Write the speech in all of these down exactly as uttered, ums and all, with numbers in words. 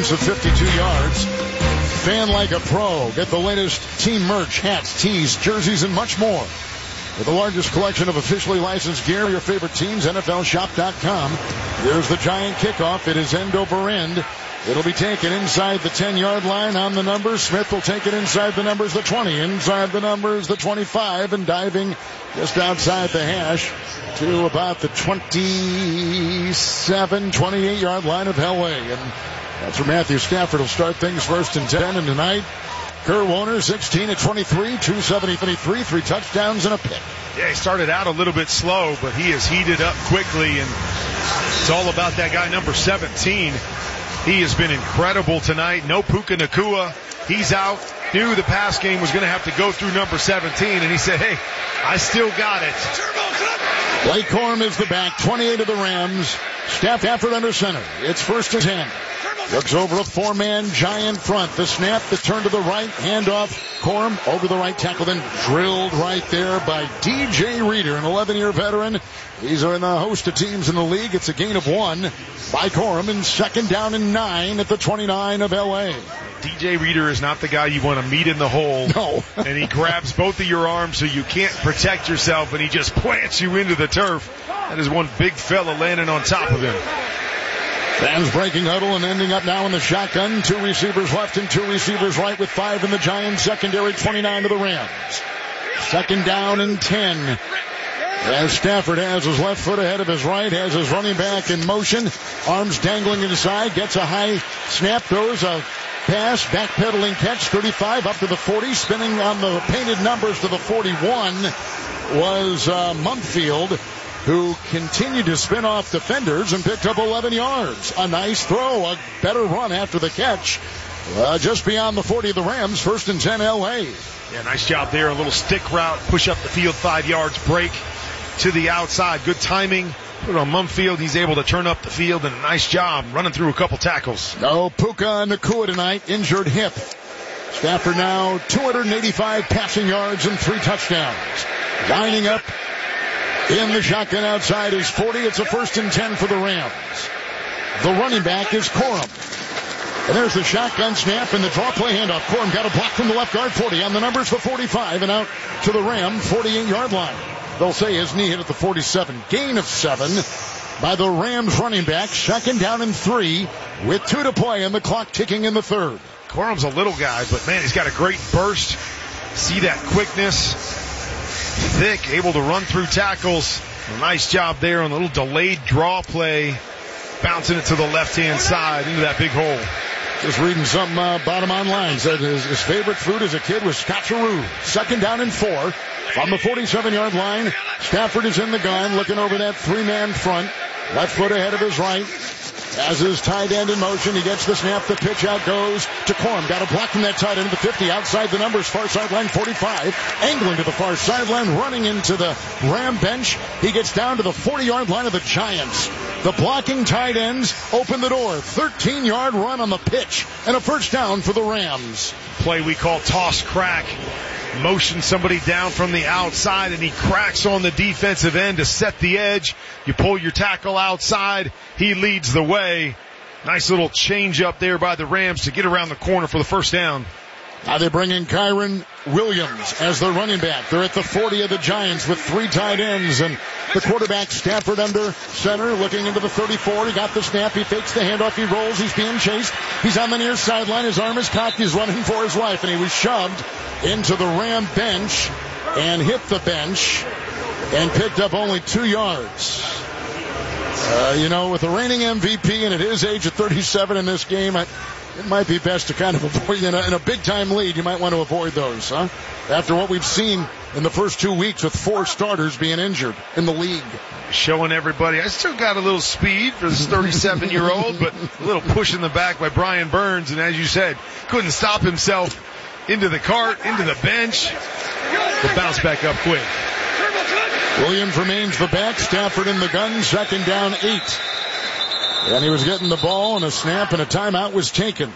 pace of fifty-two yards. Fan like a pro. Get the latest team merch, hats, tees, jerseys, and much more. With the largest collection of officially licensed gear for your favorite teams, N F L shop dot com. Here's the Giant kickoff. It is end over end. It'll be taken inside the ten-yard line on the numbers. Smith will take it inside the numbers, the twenty. Inside the numbers, the twenty-five. And diving just outside the hash to about the twenty-seven, twenty-eight-yard line of Elway. And that's where Matthew Stafford will start things first and ten. And tonight, Kurt Warner, sixteen of twenty-three, two seventy-three, three touchdowns and a pick. Yeah, he started out a little bit slow, but he has heated up quickly, and it's all about that guy, number seventeen. He has been incredible tonight. No Puka Nacua. He's out. Knew the pass game was going to have to go through number seventeen, and he said, hey, I still got it. Blake Corum is the back, twenty-eight of the Rams. Stafford under center. It's first and ten. Looks over a four-man Giant front. The snap, the turn to the right, handoff. Corum over the right tackle, then drilled right there by D J Reader, an eleven-year veteran. These are in the host of teams in the league. It's a gain of one by Corum, and second down and nine at the twenty-nine of L A. D J Reader is not the guy you want to meet in the hole. No. And he grabs both of your arms so you can't protect yourself, and he just plants you into the turf. That is one big fella landing on top of him. Fans breaking huddle and ending up now in the shotgun. Two receivers left and two receivers right with five in the Giants secondary, twenty-nine to the Rams. Second down and ten. As Stafford has his left foot ahead of his right, has his running back in motion, arms dangling inside, gets a high snap, throws a pass, backpedaling catch, thirty-five up to the forty, spinning on the painted numbers to the forty-one was uh, Mumpfield, who continued to spin off defenders and picked up eleven yards. A nice throw, a better run after the catch. Uh, just beyond the forty of the Rams, first and ten L A. Yeah, nice job there. A little stick route, push up the field, five yards, break to the outside. Good timing. Put it on Mumpfield. He's able to turn up the field, and a nice job running through a couple tackles. No Puka Nacua tonight, injured hip. Stafford now two hundred eighty-five passing yards and three touchdowns. Lining up in the shotgun outside is forty. It's a first and ten for the Rams. The running back is Corum. And there's the shotgun snap and the draw play handoff. Corum got a block from the left guard, forty on the numbers for forty-five, and out to the Ram forty-eight-yard line. They'll say his knee hit at the forty-seven. Gain of seven by the Rams running back. Second down and three with two to play and the clock ticking in the third. Corum's a little guy, but man, he's got a great burst. See that quickness. Thick, able to run through tackles. A nice job there on the little delayed draw play. Bouncing it to the left-hand side into that big hole. Just reading something uh, about him online. Said his, his favorite food as a kid was scotcheroo. Second down and four. On the forty-seven-yard line, Stafford is in the gun, looking over that three-man front. Left foot ahead of his right. As his tight end in motion, he gets the snap. The pitch out goes to Corum. Got a block from that tight end to the fifty. Outside the numbers, far sideline forty-five. Angling to the far sideline, running into the Ram bench. He gets down to the forty-yard line of the Giants. The blocking tight ends open the door. thirteen-yard run on the pitch. And a first down for the Rams. Play we call toss crack. Motion somebody down from the outside, and he cracks on the defensive end to set the edge. You pull your tackle outside. He leads the way. Nice little change up there by the Rams to get around the corner for the first down. Now they bring in Kyron Williams as their running back. They're at the forty of the Giants with three tight ends, and the quarterback Stafford under center, looking into the thirty-four. He got the snap. He fakes the handoff. He rolls. He's being chased. He's on the near sideline. His arm is cocked. He's running for his life, and he was shoved into the Ram bench and hit the bench and picked up only two yards. Uh, you know, with the reigning M V P and at his age of thirty-seven in this game, I, it might be best to kind of avoid, in a, in a big-time lead, you might want to avoid those, huh? After what we've seen in the first two weeks with four starters being injured in the league. Showing everybody, I still got a little speed for this thirty-seven-year-old, but a little push in the back by Brian Burns, and as you said, couldn't stop himself into the cart, into the bench. The bounce back up quick. Williams remains the back. Stafford in the gun. Second down, eight. And he was getting the ball, and a snap and a timeout was taken.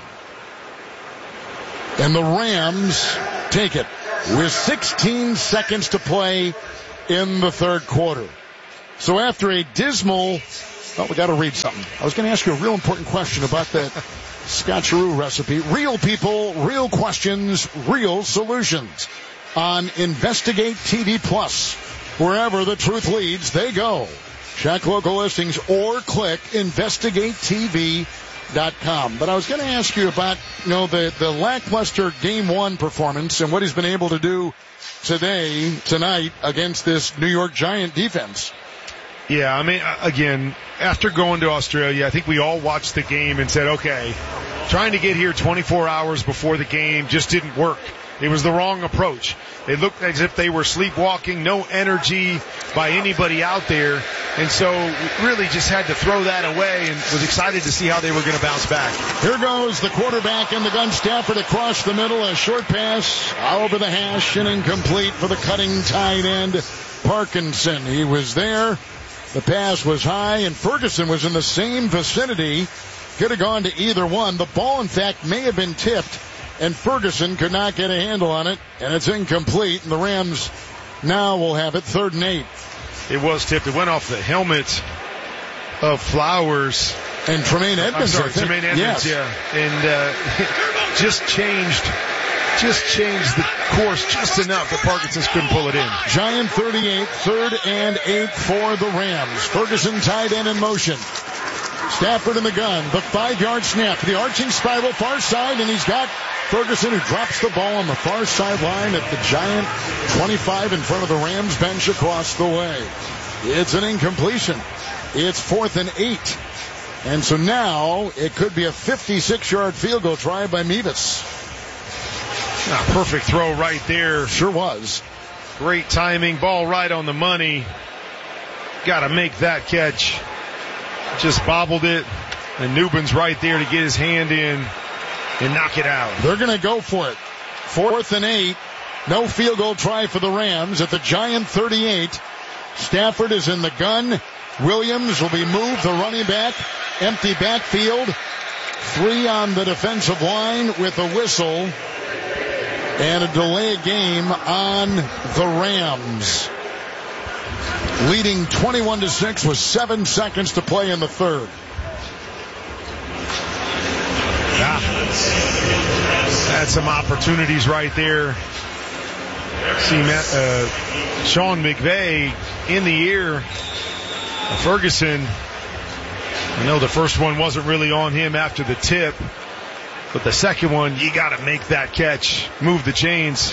And the Rams take it with sixteen seconds to play in the third quarter. So after a dismal Well, we got to read something. I was going to ask you a real important question about that Scotcheroo recipe. Real people, real questions, real solutions on Investigate T V Plus. Wherever the truth leads, they go. Check local listings or click investigate T V dot com. But I was going to ask you about, you know, the, the lackluster game one performance and what he's been able to do today, tonight, against this New York Giant defense. Yeah, I mean, again, after going to Australia, I think we all watched the game and said, okay, trying to get here twenty-four hours before the game just didn't work. It was the wrong approach. It looked as if they were sleepwalking, no energy by anybody out there. And so really just had to throw that away and was excited to see how they were going to bounce back. Here goes the quarterback in the gun. Stafford across the middle. A short pass over the hash and incomplete for the cutting tight end, Parkinson. He was there. The pass was high, and Ferguson was in the same vicinity. Could have gone to either one. The ball, in fact, may have been tipped, and Ferguson could not get a handle on it, and it's incomplete, and the Rams now will have it third and eight. It was tipped. It went off the helmet of Flowers. And Tremaine Edmonds. I'm sorry, Tremaine Edmonds, yes. yeah. And uh, just changed just changed the course just enough that Parkinson couldn't pull it in. Giant thirty-eight, third and eight for the Rams. Ferguson tight end in motion. Stafford in the gun. The five-yard snap. The arching spiral far side, and he's got Ferguson, who drops the ball on the far sideline at the Giant twenty-five in front of the Rams bench across the way. It's an incompletion. It's fourth and eight. And so now it could be a fifty-six-yard field goal try by Mevis. A perfect throw right there. Sure was. Great timing. Ball right on the money. Got to make that catch. Just bobbled it. And Nubin's right there to get his hand in and knock it out. They're going to go for it. Fourth and eight. No field goal try for the Rams at the Giant thirty-eight. Stafford is in the gun. Williams will be moved, the running back. Empty backfield. Three on the defensive line with a whistle. And a delay game on the Rams. Leading twenty-one to six with seven seconds to play in the third. Yeah. Had some opportunities right there. See uh, Sean McVay in the ear. Ferguson. I know the first one wasn't really on him after the tip. But the second one, you got to make that catch. Move the chains.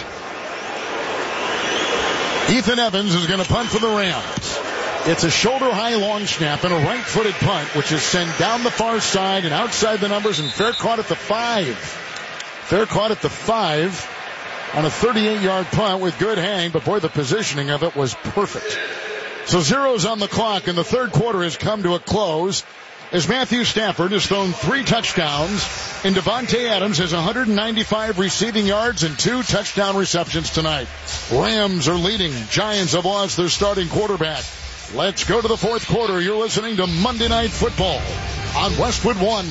Ethan Evans is going to punt for the Rams. It's a shoulder-high long snap and a right-footed punt, which is sent down the far side and outside the numbers, and fair caught at the five. Fair caught at the five on a thirty-eight-yard punt with good hang, but boy, the positioning of it was perfect. So zeros on the clock, and the third quarter has come to a close as Matthew Stafford has thrown three touchdowns, and Devontae Adams has one hundred ninety-five receiving yards and two touchdown receptions tonight. Rams are leading. Giants have lost their starting quarterback. Let's go to the fourth quarter. You're listening to Monday Night Football on Westwood One.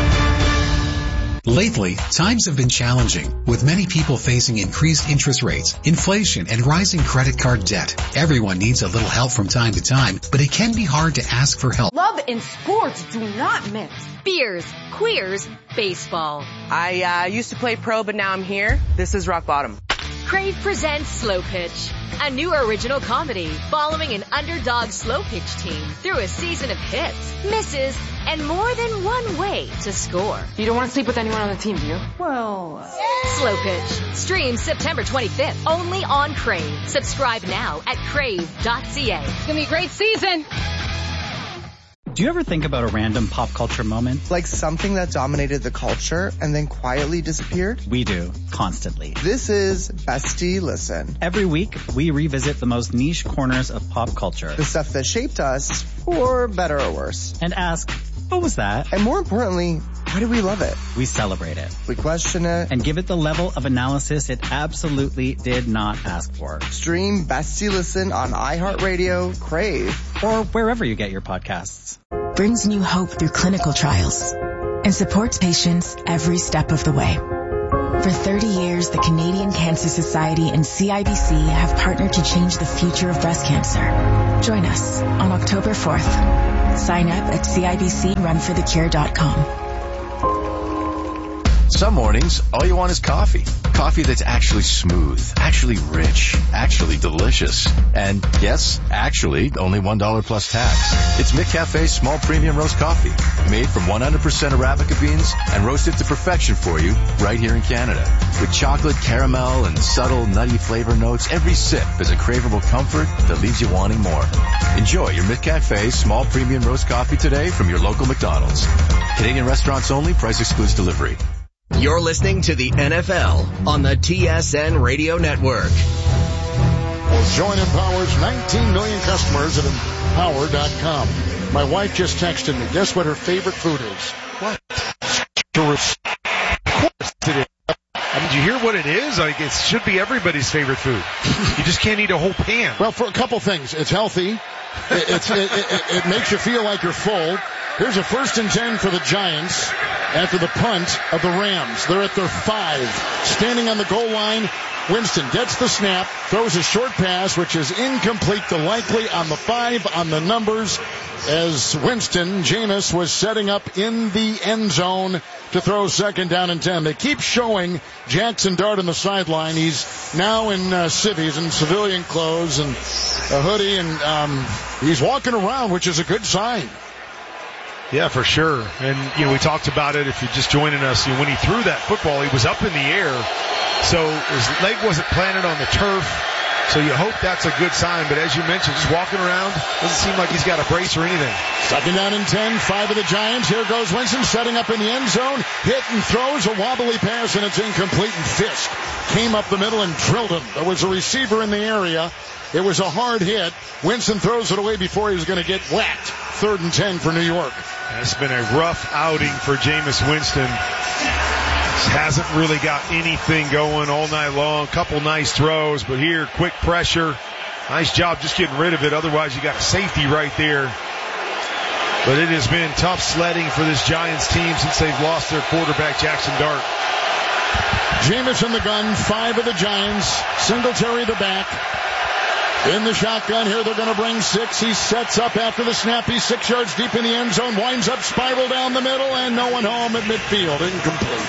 Lately, times have been challenging, with many people facing increased interest rates, inflation, and rising credit card debt. Everyone needs a little help from time to time, but it can be hard to ask for help. Love and sports do not mix. Beers, queers, baseball. I uh, used to play pro, but now I'm here. This is rock bottom. Crave presents Slow Pitch, a new original comedy following an underdog slow pitch team through a season of hits, misses, and more than one way to score. You don't want to sleep with anyone on the team, do you? Well... Uh... Slow Pitch. Streams September twenty-fifth, only on Crave. Subscribe now at crave dot c a. It's going to be a great season. Do you ever think about a random pop culture moment? Like something that dominated the culture and then quietly disappeared? We do, constantly. This is Bestie Listen. Every week, we revisit the most niche corners of pop culture. The stuff that shaped us, for better or worse. And ask, what was that? And more importantly, why do we love it? We celebrate it. We question it. And give it the level of analysis it absolutely did not ask for. Stream Bestie Listen on iHeartRadio, Crave, or wherever you get your podcasts. Brings new hope through clinical trials and supports patients every step of the way. For thirty years, the Canadian Cancer Society and C I B C have partnered to change the future of breast cancer. Join us on October fourth. Sign up at C I B C run for the cure dot com. Some mornings, all you want is coffee. Coffee that's actually smooth, actually rich, actually delicious. And yes, actually, only one dollar plus tax. It's McCafe's small premium roast coffee, made from one hundred percent Arabica beans and roasted to perfection for you right here in Canada. With chocolate, caramel, and subtle nutty flavor notes, every sip is a craveable comfort that leaves you wanting more. Enjoy your McCafe small premium roast coffee today from your local McDonald's. Canadian restaurants only, price excludes delivery. You're listening to the N F L on the T S N Radio Network. Well, Join empowers nineteen million customers at empower dot com. My wife just texted me. Guess what her favorite food is? What? Of course it is. I mean, did you hear what it is? Like, it should be everybody's favorite food. You just can't eat a whole pan. Well, for a couple things. It's healthy. It, it's, it, it, it makes you feel like you're full. Here's a first and ten for the Giants after the punt of the Rams. They're at their five. Standing on the goal line, Winston gets the snap, throws a short pass, which is incomplete to Likely on the five on the numbers as Winston, Jameis, was setting up in the end zone to throw second down and ten. They keep showing Jackson Dart on the sideline. He's now in uh, civvies and civilian clothes and a hoodie, and um, he's walking around, which is a good sign. Yeah, for sure. And, you know, we talked about it if you're just joining us. You know, when he threw that football, he was up in the air, so his leg wasn't planted on the turf. So you hope that's a good sign. But as you mentioned, just walking around, doesn't seem like he's got a brace or anything. Second down and ten, five of the Giants. Here goes Winston setting up in the end zone. Hit and throws a wobbly pass, and it's incomplete. And Fisk came up the middle and drilled him. There was a receiver in the area. It was a hard hit. Winston throws it away before he was going to get whacked. Third and ten for New York. It's been a rough outing for Jameis Winston. Hasn't really got anything going all night long. Couple nice throws, but here, quick pressure. Nice job just getting rid of it. Otherwise, you got a safety right there. But it has been tough sledding for this Giants team since they've lost their quarterback, Jackson Dart. Jameis in the gun, five of the Giants. Singletary the back. In the shotgun here, they're going to bring six. He sets up after the snap. He's six yards deep in the end zone. Winds up, spiral down the middle, and no one home at midfield. Incomplete.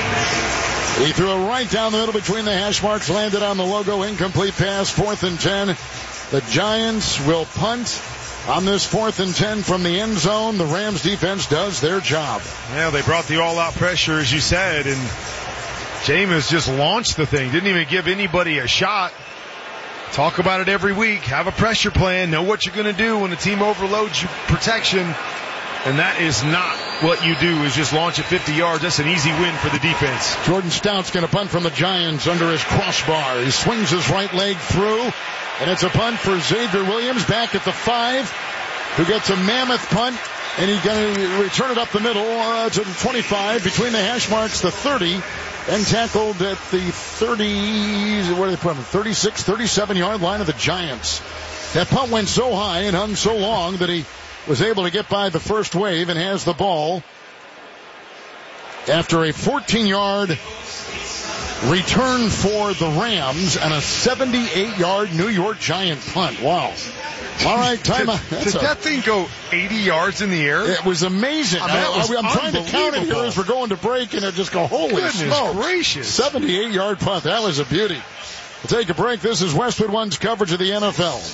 He threw it right down the middle between the hash marks, landed on the logo. Incomplete pass, fourth and ten. The Giants will punt on this fourth and ten from the end zone. The Rams defense does their job. Yeah, they brought the all-out pressure, as you said, and Jameis just launched the thing. Didn't even give anybody a shot. Talk about it every week. Have a pressure plan. Know what you're going to do when the team overloads your protection. And that is not what you do, is just launch at fifty yards. That's an easy win for the defense. Jordan Stout's going to punt from the Giants under his crossbar. He swings his right leg through, and it's a punt for Xavier Williams back at the five, who gets a mammoth punt, and he's going to return it up the middle uh, to the twenty-five, between the hash marks, the thirty, and tackled at the thirty, where do they put him? thirty-six, thirty-seven yard line of the Giants. That punt went so high and hung so long that he was able to get by the first wave and has the ball after a fourteen yard return for the Rams and a seventy-eight yard New York Giant punt. Wow. All right, time out. Did, did a, that thing go eighty yards in the air? It was amazing. I mean, that was I, I'm trying to count it here as we're going to break, and it just go, holy Goodness smokes. gracious. seventy-eight yard punt. That was a beauty. We'll take a break. This is Westwood One's coverage of the N F L.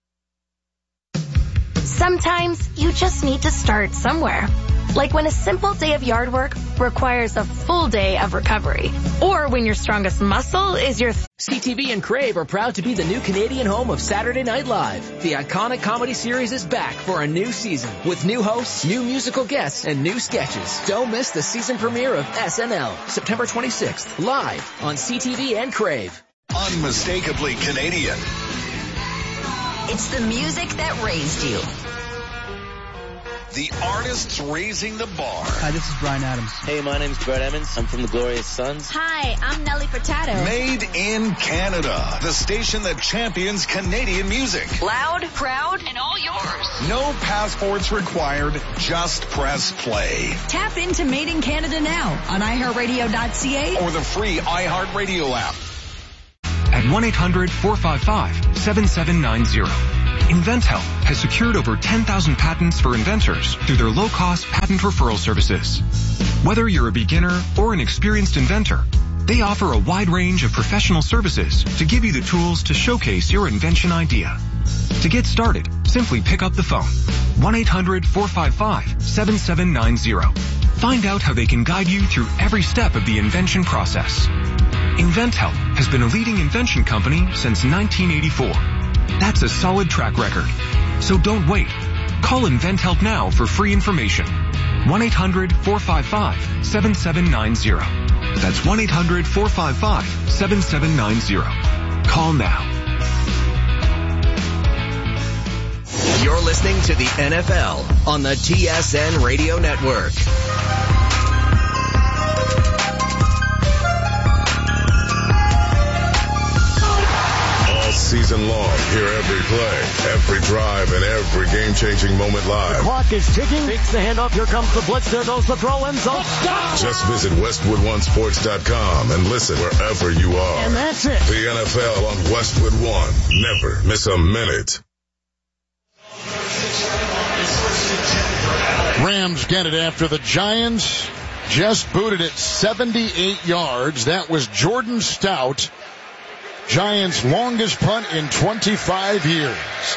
Sometimes you just need to start somewhere. Like when a simple day of yard work requires a full day of recovery. Or when your strongest muscle is your... Th- C T V and Crave are proud to be the new Canadian home of Saturday Night Live. The iconic comedy series is back for a new season with new hosts, new musical guests, and new sketches. Don't miss the season premiere of S N L, September twenty-sixth, live on C T V and Crave. Unmistakably Canadian. It's the music that raised you. The artists raising the bar. Hi, this is Bryan Adams. Hey, my name's Brett Emmons. I'm from the Glorious Sons. Hi, I'm Nelly Furtado. Made in Canada. The station that champions Canadian music. Loud, proud, and all yours. No passports required. Just press play. Tap into Made in Canada now on i heart radio dot c a or the free iHeartRadio app. At one eight hundred four five five seven seven nine zero. InventHelp has secured over ten thousand patents for inventors through their low-cost patent referral services. Whether you're a beginner or an experienced inventor, they offer a wide range of professional services to give you the tools to showcase your invention idea. To get started, simply pick up the phone. one eight hundred four five five seven seven nine zero. Find out how they can guide you through every step of the invention process. InventHelp has been a leading invention company since nineteen eighty-four. That's a solid track record. So don't wait. Call InventHelp now for free information. one eight hundred four five five seven seven nine zero. That's one eight hundred four five five seven seven nine zero. Call now. You're listening to the N F L on the T S N Radio Network. All season long, hear every play, every drive, and every game-changing moment live. The clock is ticking. Takes the handoff. Here comes the blitz. There goes the throw. End zone. Stop! Just visit westwood one sports dot com and listen wherever you are. And that's it. The N F L on Westwood One. Never miss a minute. Rams get it after the Giants just booted it seventy-eight yards. That was Jordan Stout. Giants' longest punt in twenty-five years.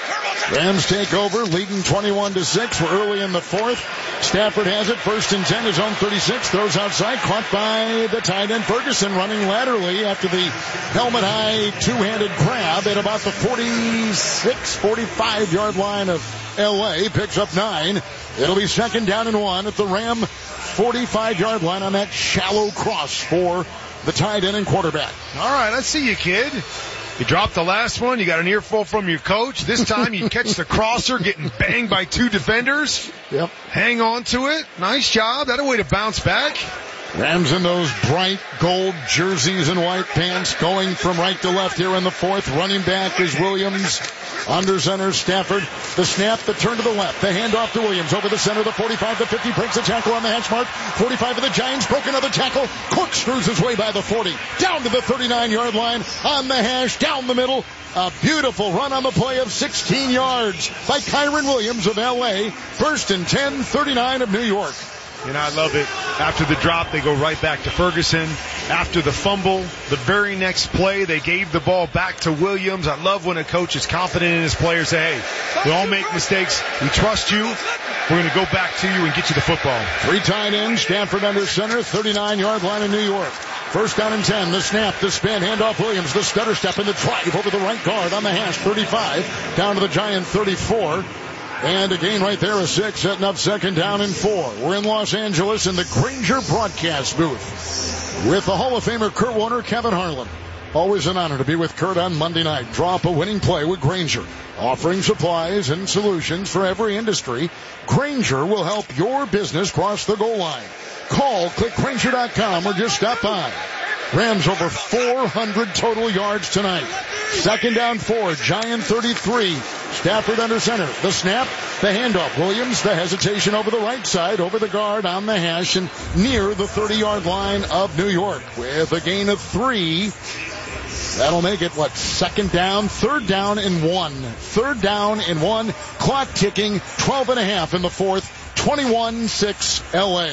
Rams take over, leading twenty-one to six. We're early in the fourth. Stafford has it, first and ten, his own thirty-six, throws outside, caught by the tight end Ferguson, running laterally after the helmet-high two-handed grab at about the forty-six, forty-five yard line of L A. Picks up nine. It'll be second down and one at the Ram forty-five yard line on that shallow cross for the tight end and quarterback. All right, I see you, kid. You dropped the last one. You got an earful from your coach. This time you catch the crosser getting banged by two defenders. Yep. Hang on to it. Nice job. That a way to bounce back. Rams in those bright gold jerseys and white pants, going from right to left here in the fourth. Running back is Williams. Under center, Stafford. The snap, the turn to the left. The handoff to Williams over the center, the forty-five to fifty. Breaks a tackle on the hash mark. forty-five of the Giants. Broke another tackle. Corkscrews his way by the forty. Down to the thirty-nine yard line. On the hash, down the middle. A beautiful run on the play of sixteen yards by Kyron Williams of L A. First and ten, thirty-nine of New York. You know, I love it. After the drop, they go right back to Ferguson. After the fumble, the very next play, they gave the ball back to Williams. I love when a coach is confident in his players. Say, hey, we all make mistakes. We trust you. We're going to go back to you and get you the football. Three tight ends, Stafford under center, thirty-nine yard line in New York. First down and ten, the snap, the spin, handoff Williams, the stutter step and the drive over the right guard on the hash, thirty-five, down to the Giant thirty-four. And a gain right there, a six, setting up second down and four. We're in Los Angeles in the Grainger broadcast booth with the Hall of Famer Kurt Warner, Kevin Harlan. Always an honor to be with Kurt on Monday night. Draw up a winning play with Grainger. Offering supplies and solutions for every industry, Grainger will help your business cross the goal line. Call, click Grainger dot com, or just stop by. Rams over four hundred total yards tonight. Second down four, Giant thirty-three. Stafford under center. The snap, the handoff. Williams, the hesitation over the right side, over the guard on the hash and near the thirty yard line of New York with a gain of three. That'll make it, what, second down, third down and one. Third down and one. Clock ticking, twelve and a half in the fourth, twenty-one six L A.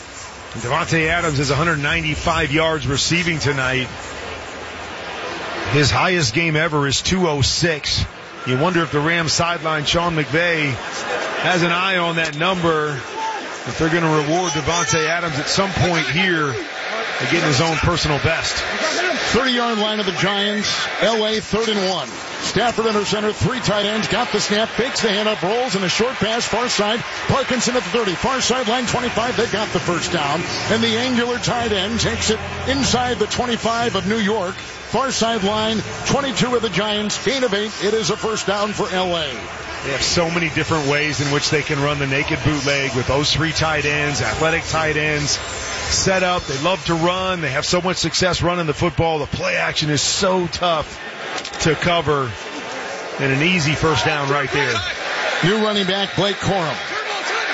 Davante Adams is one hundred ninety-five yards receiving tonight. His highest game ever is two oh six. You wonder if the Rams sideline Sean McVay has an eye on that number, if they're going to reward Davante Adams at some point here and getting his own personal best. thirty yard line of the Giants, L A third and one. Stafford under center, three tight ends, got the snap, fakes the handoff, rolls, and a short pass, far side. Parkinson at the thirty, far sideline twenty-five, they got the first down. And the angular tight end takes it inside the twenty-five of New York. Far sideline, twenty-two of the Giants, gain of eight. It is a first down for L A. They have so many different ways in which they can run the naked bootleg with those three tight ends, athletic tight ends, set up. They love to run. They have so much success running the football. The play action is so tough to cover, and an easy first down right there. New running back Blake Corum.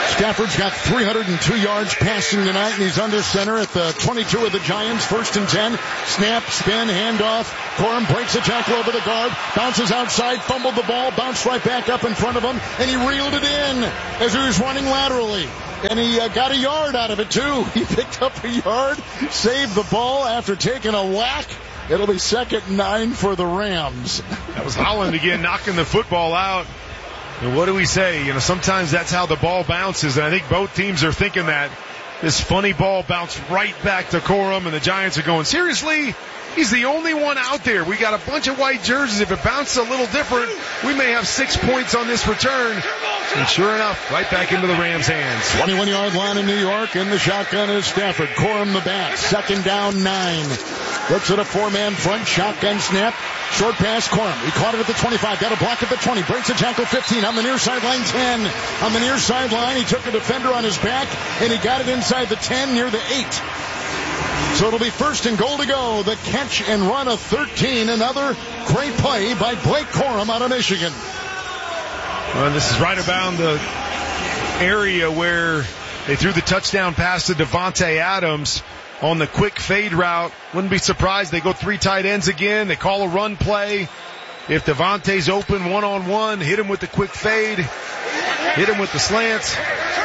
Stafford's got three hundred two yards passing tonight, and he's under center at the twenty-two of the Giants. First and ten. Snap, spin, handoff. Corum breaks a tackle over the guard, bounces outside, fumbled the ball, bounced right back up in front of him, and he reeled it in as he was running laterally. And he uh, got a yard out of it, too. He picked up a yard, saved the ball after taking a whack. It'll be second and nine for the Rams. That was Holland again, knocking the football out. And what do we say? You know, sometimes that's how the ball bounces, and I think both teams are thinking that. This funny ball bounced right back to Corum, and the Giants are going, seriously? He's the only one out there. We got a bunch of white jerseys. If it bounces a little different, we may have six points on this return. And sure enough, right back into the Rams' hands. twenty-one-yard line in New York, and the shotgun is Stafford. Corum the back. Second down, nine. Looks at a four-man front. Shotgun snap. Short pass, Corum. He caught it at the twenty-five. Got a block at the twenty. Breaks a tackle, fifteen. On the near sideline, ten. On the near sideline, he took a defender on his back, and he got it inside the ten near the eight. So it'll be first and goal to go. The catch and run of thirteen. Another great play by Blake Corum out of Michigan. Well, this is right around the area where they threw the touchdown pass to Davante Adams on the quick fade route. Wouldn't be surprised. They go three tight ends again. They call a run play. If Davante's open one-on-one, hit him with the quick fade. Hit him with the slants.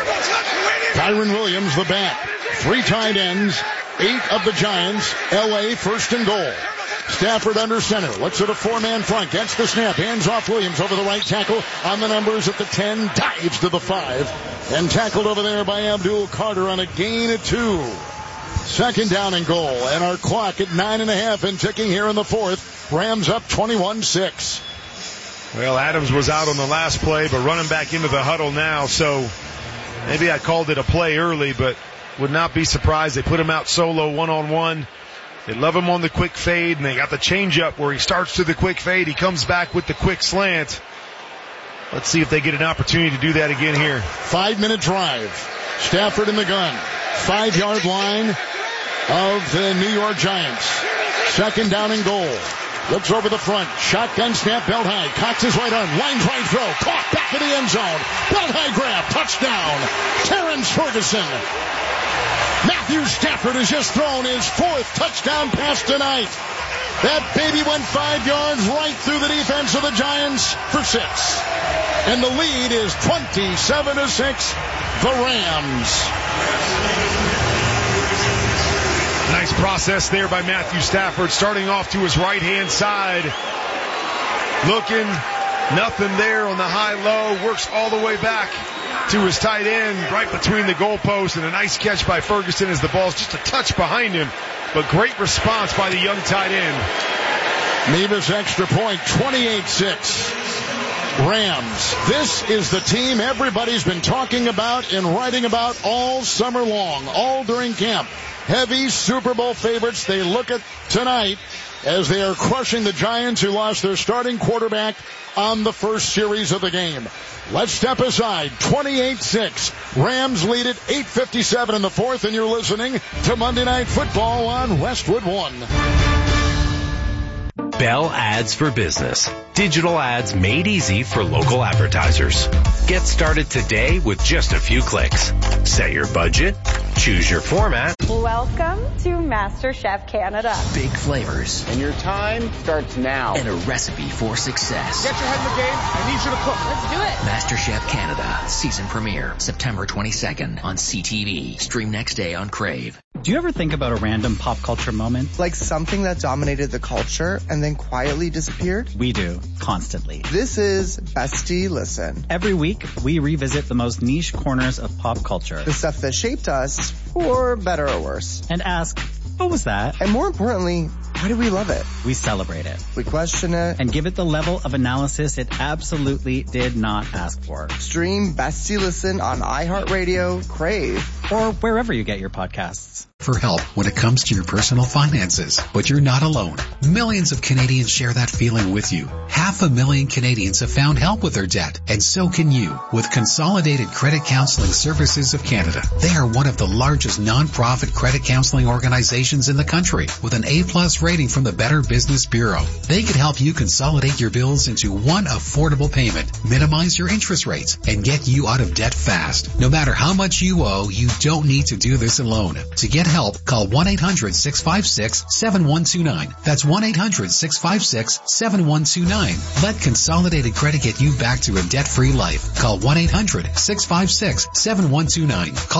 Kyron Williams, the back. Three tight ends. Eight of the Giants. L A first and goal. Stafford under center. Looks at a four-man front. Gets the snap. Hands off Williams over the right tackle. On the numbers at the ten. Dives to the five. And tackled over there by Abdul Carter on a gain of two. Second down and goal. And our clock at nine and a half and ticking here in the fourth. Rams up twenty-one six. Well, Adams was out on the last play, but running back into the huddle now. So maybe I called it a play early, but would not be surprised. They put him out solo one-on-one. They love him on the quick fade, and they got the change-up where he starts to the quick fade. He comes back with the quick slant. Let's see if they get an opportunity to do that again here. Five-minute drive. Stafford in the gun. Five-yard line of the New York Giants. Second down and goal. Looks over the front. Shotgun snap, belt high. Cocks his right arm. Line drive throw. Caught back in the end zone. Belt high grab. Touchdown. Terrence Ferguson. Matthew Stafford has just thrown his fourth touchdown pass tonight. That baby went five yards right through the defense of the Giants for six. And the lead is twenty-seven to six. The Rams. Nice process there by Matthew Stafford, starting off to his right-hand side. Looking, nothing there on the high-low, works all the way back to his tight end, right between the goalposts, and a nice catch by Ferguson as the ball's just a touch behind him. But great response by the young tight end. Nevis extra point, twenty-eight six. Rams. This is the team everybody's been talking about and writing about all summer long, all during camp. Heavy Super Bowl favorites. They look at tonight as they are crushing the Giants, who lost their starting quarterback on the first series of the game. Let's step aside. twenty-eight six. Rams lead it eight fifty-seven in the fourth, and you're listening to Monday Night Football on Westwood One. Bell Ads for Business. Digital ads made easy for local advertisers. Get started today with just a few clicks. Set your budget, choose your format. Welcome to MasterChef Canada. Big flavors. And your time starts now. And a recipe for success. Get your head in the game. I need you to cook. Let's do it. MasterChef Canada. Season premiere. September twenty-second on C T V. Stream next day on Crave. Do you ever think about a random pop culture moment? Like something that dominated the culture and then quietly disappeared? We do, constantly. This is Bestie Listen. Every week, we revisit the most niche corners of pop culture. The stuff that shaped us, for better or worse. And ask, what was that? And more importantly, why do we love it? We celebrate it. We question it. And give it the level of analysis it absolutely did not ask for. Stream Bestie Listen on iHeartRadio, Crave, or wherever you get your podcasts. For help when it comes to your personal finances, but you're not alone. Millions of Canadians share that feeling with you. Half a million Canadians have found help with their debt, and so can you with Consolidated Credit Counseling Services of Canada. They are one of the largest non-profit credit counseling organizations in the country with an A-plus rating from the Better Business Bureau. They can help you consolidate your bills into one affordable payment, minimize your interest rates, and get you out of debt fast. No matter how much you owe, you don't need to do this alone. To get help, call one eight hundred six five six seven one two nine. That's one eight hundred six five six seven one two nine. Let Consolidated Credit get you back to a debt-free life. Call one eight hundred six five six seven one two nine. Call